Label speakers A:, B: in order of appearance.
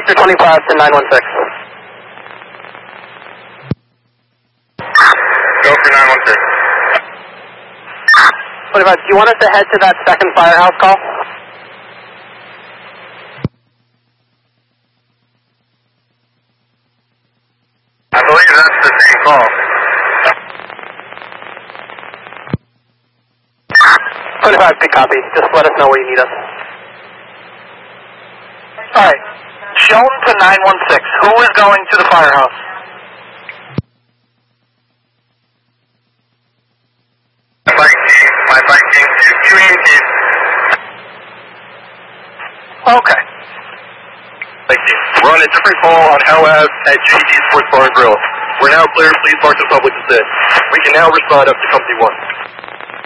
A: Vector 25 to 916.
B: Go for 916.
A: 25, do you want us to head to that second firehouse call?
B: I believe that's the same call.
A: 25, big copy. Just let us know where you need us. Alright. Shown to 916. Who is going to the firehouse?
B: My bike team, two EMTs.
A: Okay.
B: Thank you. We're on a different call on Howe Ave at JD Sports Bar and Grill. We're now clear. Please park the public to sit. We can now respond up to Company 1.